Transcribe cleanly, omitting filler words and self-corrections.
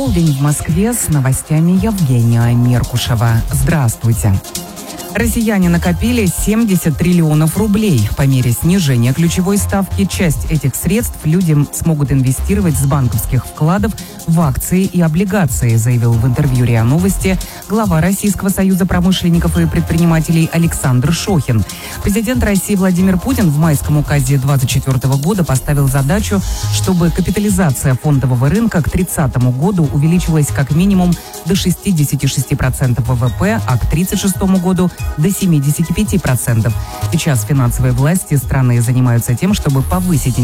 полдень в Москве, с новостями Евгения Меркушева. Здравствуйте. Россияне накопили 70 триллионов рублей. По мере снижения ключевой ставки часть этих средств люди смогут инвестировать с банковских вкладов в акции и облигации, заявил в интервью РИА Новости глава Российского союза промышленников и предпринимателей Александр Шохин. Президент России Владимир Путин в майском указе 2024 года поставил задачу, чтобы капитализация фондового рынка к 2030 году увеличилась как минимум до 66% ВВП, а к 1936 году до 75%. Сейчас финансовые власти страны занимаются тем, чтобы повысить